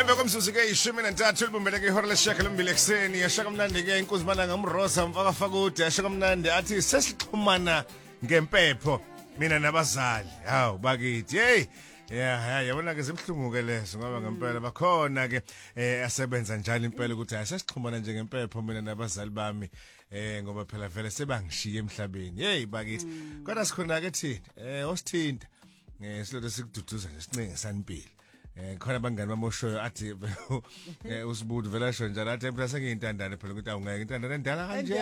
Emva komzuzu ke 13 libumbeleke ihora lesishiyagalombili ekseni yasha kamnandi ke inkuzimana ngamrosa mfaka fakude yasha kamnandi athi sesixhumana ngempepho mina nabazali hawu bakithi hey yabona ke zibhlungu ke lezo ngoba ngempela bakhona ke asebenza njalo impela ukuthi asesixhumana nje ngempepho mina nabazali bami ngoba phela vele sebangishiya emhlabeni hey bakithi kodwa sikhona ke thina osithinta silothe sikududuza nje sincinge sanimpilo khona abangani bamoshoyo athi usibudu vela sho njalo athi phela sengiyintandane phela ukuthi awungeke intandane endala kanje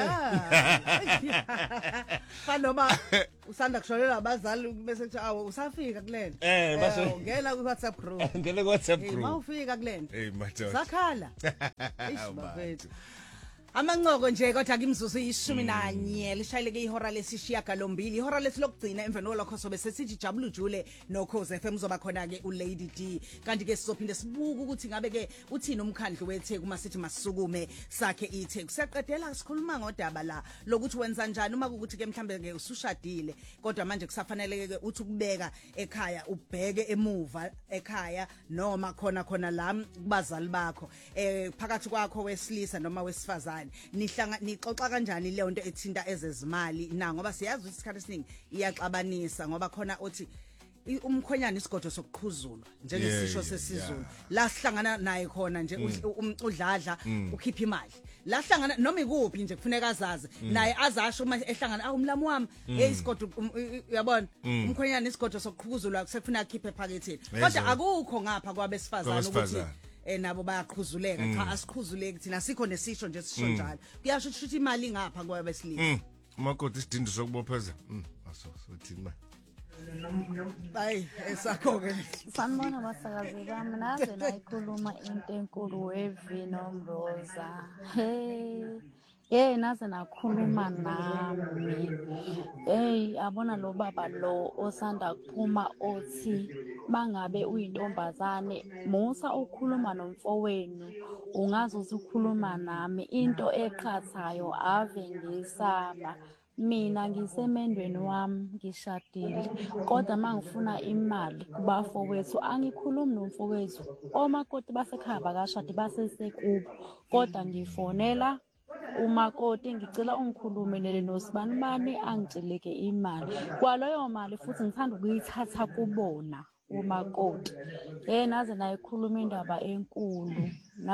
Fanoma usanda kusholela abazali bese kuthi awu usafika kulena basho ngena ku WhatsApp group ngene ku WhatsApp group mawufika kulena madoda sakhala bafethu Amanqoko nje kodwa kimzuzu i11 lishayeleke ihora lesishiyagalombili ihora lesilokugcina emveni lokho sobe sesithi Jabulu Jule noKhoze FM uzoba khona ke uLady D kanti ke sizophinde sibuka ukuthi ngabe ke uthini umkhandlu weTheku uma sithi masukume sakhe iTheku siyaqedela sikhuluma ngodaba la lokuthi wenza kanjani uma ukuthi ke mhlambe ke usushadile kodwa manje kusafanele ke uthi ukubeka ekhaya ubheke emuva ekhaya noma khona la kubazali bakho phakathi kwakho wesilisa noma wesifazane nixoxa kanjani leyo nto ethinta ezezimali na ngoba siyazi ukuthi isikhathi esiningi iyaxabanisa ngoba khona othi umkhwenyana isigodo sokuqhuzulwa njengesisho sesizulu la sihlangana naye khona nje udladla ukhipha imali la sihlangana noma ikuphi nje kufuneka azazi naye azasho uma ehlangana umlami wami isigodo uyabona umkhwenyana isigodo sokuqhuzulwa sekufuna akhiphe ephaketheni kodwa akukho ngapha kwabesifazana ukuthi nabo bayaqhuzuleka cha asiqhuzuleki thina sikho nesisho nje sisho njalo kuyasho ukuthi imali ngapha kwabesilisa umakoti isidindo sokubopheza sothini ma Hayi esakho ke sanibona basakazi bami naze nayikhuluma into enkulu evinomroza naze nakhuluma nami abona lo baba lo osanda kuphuma othi mangabe uyintombazane musa ukhuluma nomfowenu ungaze ukhuluma nami into eqhathayo ave ngisaba mina ngisemendweni wami ngishadile kodwa mangifuna imali kubafowethu angikhulumi nomfowethu omakoti basekhaya bakashadi basesekubo kodwa ngifonela umakoti ngicela ungikhulumele noSibanibani angitsheleke imali kwaloyo mali futhi ngithanda ukuyithatha kubona umakoti naze nayikhuluma indaba enkulu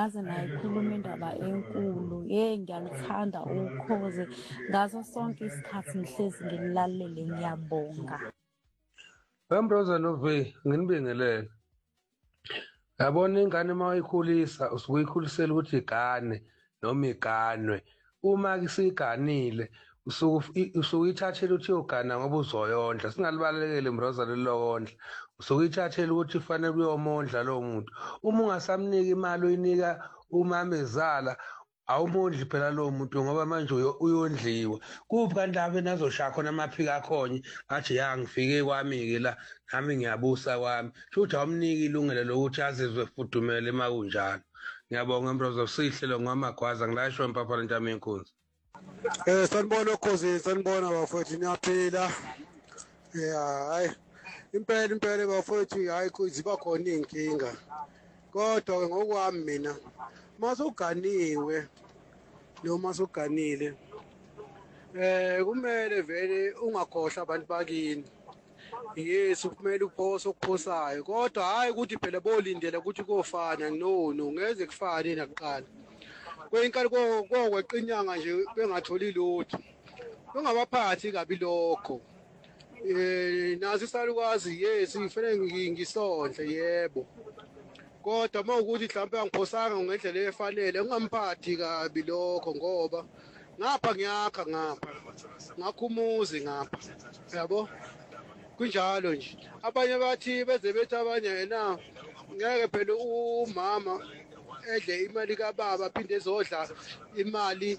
ngiyalithanda ukhoze ngaso sonke isikhathi ngihlezi ngilalele ngiyabonga Mbroza Nove nginibingelele yabona ingane mayikhulisa usukuyikhulisela ukuthi igane noma iganwe uma kisiganile usukuyithathela ukuthi yogana ngoba uzoyondla singalibalekele Mbroza lelokondla usukuyithathela ukuthi kufanele uyomondla lo muntu uma ungasamnika imali oyinika umama ezala awumondli phela lo muntu ngoba manje uyondliwa kuphi kanti lapho nazoshaya khona amaphika akhonye athi ngifike kwami ke la nami ngiyabusa kwami futhi awumniki ilungelo lokuthi azizwe fudumele ema kunjalo ngiyabonga Mbroza sihlelo ngamagwaza ngilasho empapha lentamo yenkunzi sanibona Khosi sanibona bafowethu niyaphila hayi impela bafowethu hayi ziba khona inkinga kodwa ngokwami mina masuganiwe noma suganile kumele vele ungakhohlwa abantu bakini Yesu kumele uphose okuphosayo kodwa hayi ukuthi phela bolindele ukuthi kofana no ngeze kufane nakuqala kweyinkalo kokweqinyanga nje bengatholi lutho bengabaphathi kabi lokho nazi salukazi Yesu ifanele ngisondle yebo kodwa mawukuthi mhlawumbe angiphosanga ngendlela efanele ungamphathi kabi lokho ngoba ngapha ngiyakha ngakho umuzi ngapha yabo kunjalo nje abanye bathi beze bethi abanye yena ngeke phela umama edle imali kababa phinde ezodla imali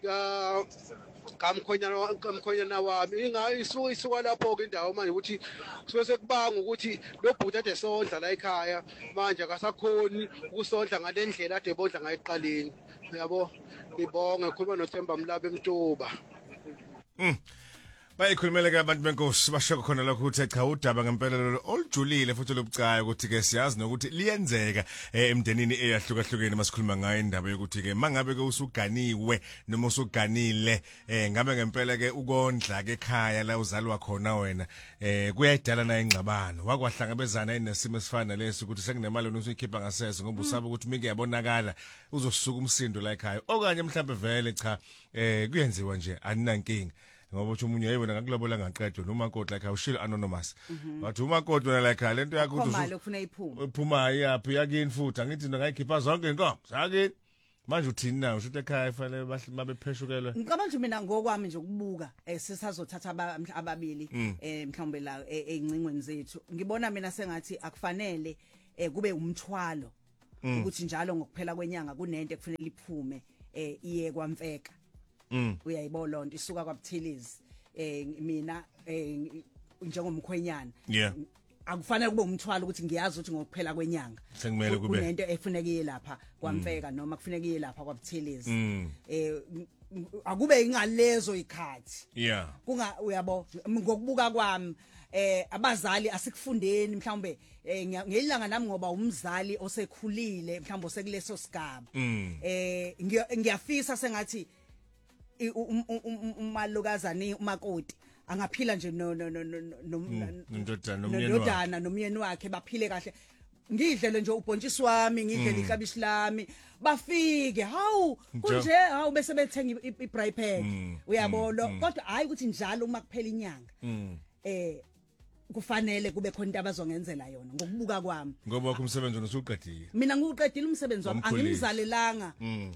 kamkhonyana wami isuka lapho ke indawo manje ukuthi kusuke sekubanga ukuthi lo bhuti ade sondla la ekhaya manje akasakhoni ukusondla ngalendlela ade bodla ngayiqaleni yabo ngibonge khuluma noThemba Mlabe eMtuba Bayikhulumela ke abantu benkosi basho khona lokho ukuthi cha udaba ngempela lo olujulile futhi lobucayi ukuthi ke siyazi nokuthi liyenzeka emndenini eyahlukahlukene masikhuluma ngayo indaba yokuthi ke mangabe ke usuganiwe noma usuganile ngabe ngempela ke ukondla ke ekhaya la uzalwa khona wena kuyayidala na ingxabano wakwahlangabezana nesimo esifana lesi ukuthi sekunemali usuyikhipha ngasese ngoba usaba ukuthi mike yabonakala uzosuka umsindo la ekhaya okanye mhlawumbe vele cha kuyenziwa nje aninankinga ngoba uthi umunye yebo ngakulobola ngaqedwe nomakoti like awushilo anonymous wathi umakoti wena like lento yakho uthi imali ufuna iphuma iphuma yaphi yakini futhi angithi ngayikhipha zonke inkomo sakini manje uthini na usho ekhaya fanele babepheshukelwe ngicabanga nje mina ngokwami nje ukubuka sisazothatha ababili mhlawumbe la eincingweni zethu ngibona mina sengathi akufanele kube umthwalo ukuthi njalo ngokuphela kwenyanga kunento ekufanele iphume iye kwamfeka uyayibona lonto isuka kwaButhilizi mina njengomkhwenyana akufanele kube umthwalo ukuthi ngiyazi ukuthi ngokuphela kwenyanga sekumele kube kunento efuneka lapha kwamfeka noma kufuneka lapha kwaButhilizi akube ingalezo ikhathi kunga uyabo ngokubuka kwami abazali asikufundeni mhlawumbe ngelanga nami ngoba umzali osekhulile mhlawumbe osekuleso sigaba ngiyafisa sengathi umalukazana umakoti angaphila nje nondodana nomyeni wakhe baphile kahle ngidlele nje ubhontshisi wami ngidlele iklabishi lami bafike hawu kunje hawu bese bethenga ibraai pack uyabona kodwa hayi ukuthi njalo uma kuphela inyanga kufanele kube khona into abazongenzela yona ngokubuka kwami ngoba wakho umsebenzi usuqedile mina ngikuqedile umsebenzi wami angimzalelanga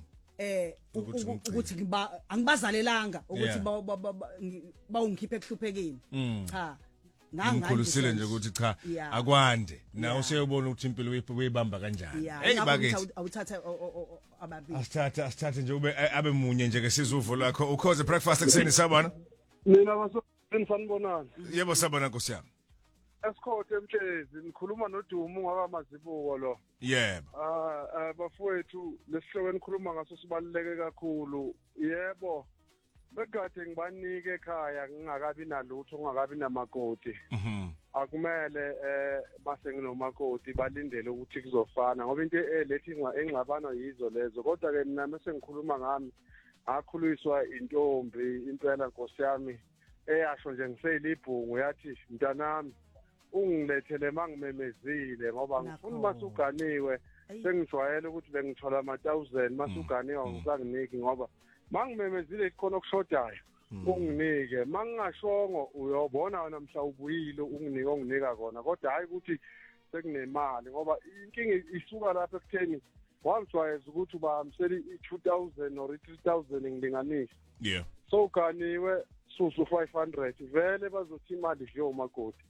ukuthi angibazalelanga ukuthi bawungikhiphe ekuhluphekeni cha ngikhulisile nje ukuthi cha akwande na useyobona ukuthi impilo uyibamba kanjani hey bakithi awuthatha ababili asithathe nje ube abe munye nje ke sizuvo lakho ukhoze breakfast ekseni sabona mina basanibonana yebo sabona nkosi yami Esikhothe Mtshezi nikhuluma noDumo ngakamazibuko lo yebo bafowethu lesihloko enikhuluma ngaso sibaluleke kakhulu yebo bekade ngibanike ekhaya ngingakabi nalutho ngingakabi namakoti akumele base nginomakoti balindele ukuthi kuzofana ngoba into elethi engxabano yizo lezo kodwa ke mina mase ngikhuluma ngami akhuliswa intombi impela Nkosi yami eyasho nje ngiselibhungu yathi mntanami ungilethele mangimemezile ngoba ngifuna masuganiwe sengijwayele ukuthi bengithola ama1000 masuganiwe ngisanginiki ngoba mangimemezile ikhona okushodayo unginike mangingashongo uyobona wena mhla ubuyile unginike onginika kona kodwa hayi ukuthi sekunemali ngoba inkinga isuka lapha ekutheni wangijwayeza ukuthi ubahambisela i2000 or i3000 ngilinganisa so ganiwe susu 500 vele bazothi imali dle umakoti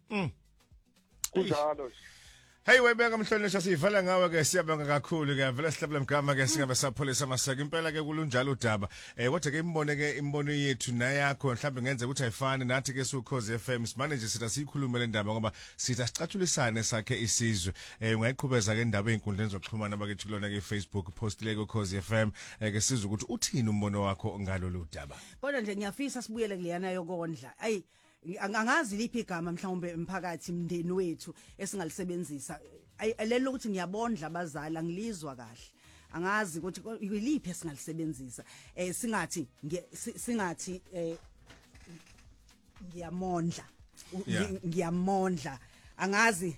kunjalo nje hey webeka mhlonishwa siyivala ngawe ke siyabonga kakhulu ke vele sihlabela mgama ke singabe sapholisa masaka impela ke kulunjalo udaba kodwa ke imbone ke imbono yethu nayakho mhlawumbe ngenze ukuthi ayifani nathi ke suKhozi FM simanje sitha sikhulume le ndaba ngoba sitha sicathulisane sakhe isizwe ungayiqhubeza ke indaba einkundleni zokuxhumana bakithi kulona ke Facebook post le kuKhozi FM ke sizwe ukuthi uthini umbono wakho ngalolu daba kodwa nje ngiyafisa sibuyele kuleyana yokondla ayi angazi liphi igama mhlawumbe emphakathi imndeni wethu esingalisebenzisa lelo ukuthi ngiyabondla abazali angilizwa kahle angazi ukuthi yiliphi esingalisebenzisa singathi ngiyamondla angazi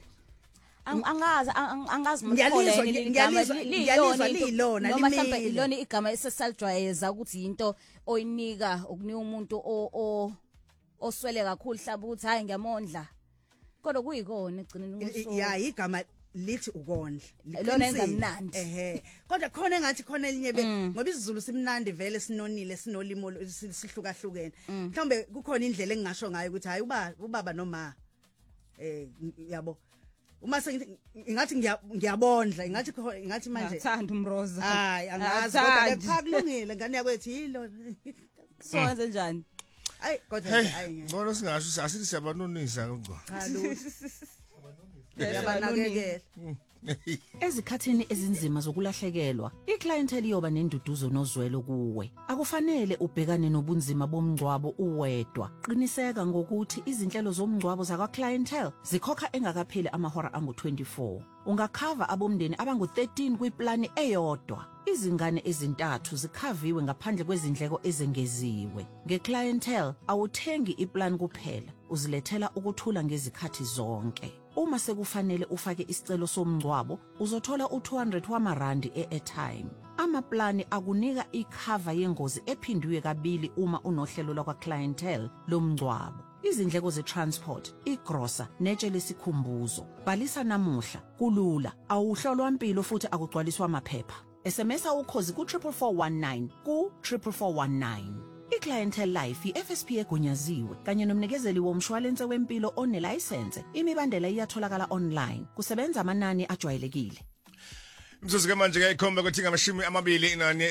ngiyalizwa lilona noma mhlawumbe ilona igama eseselijwayeza ukuthi into oyinika ukunika umuntu oswele kakhulu hlaba ukuthi hayi ngiyamondla kodwa kuyikona egcineni ya igama lithi ukondla lona engamnandi kodwa khona engathi khona elinye ngoba isiZulu simnandi vele sinonile sinolimo sihlukahlukene mhlawumbe kukhona indlela engingasho ngayo ukuthi hayi ubaba noma yabo uma ingathi ngiyabondla ingathi manje ngithanda umroza hayi angazi kodwa cha kulungile ngane yakwethu yilo so wenze njani ay kodwa hayi ngibona singasho asithi siyabanonisa ngqo cha lo yabanakekela Ezikhathini ezinzima zokulahlekelwa, iclientele iyoba nenduduzo nozwelo kuwe. Akufanele ubhekane nobunzima bomngcwabo uwedwa. Qiniseka ngokuthi izinhlelo zomngcwabo zakwa clientele zikhokha engakapheli amahora angu-24. Ungakhava abomndeni abangu-13 kwiplani eyodwa. Izingane ezintathu zikhaviwe ngaphandle kwezindleko ezengeziwe. Ngeclientele awuthengi iplan kuphela, uzilethela ukuthula ngezikhathi zonke. Uma sekufanele ufake isicelo somngcwabo, uzothola u200 wamarandi e-airtime. Amaplani akunika ikhava yengozi ephindiwe kabili uma unohlelo lwakwa clientele lomngcwabo. Izindleko ze-transport, igrosa, netshe lesikhumbuzo. Bhalisa namuhla, kulula, awuhlolwa impilo futhi akugcwaliswa amaphepha. SMS ukhozi ku44419 ku44419. Iclientele Life iFSP egunyaziwe kanye nomnikezeli womshwalense wempilo onelicense. Imibandela iyatholakala online. Kusebenza amanani ajwayelekile. Mzuzu ke manje ke ikhomba ukuthi ngamashimi amabili nani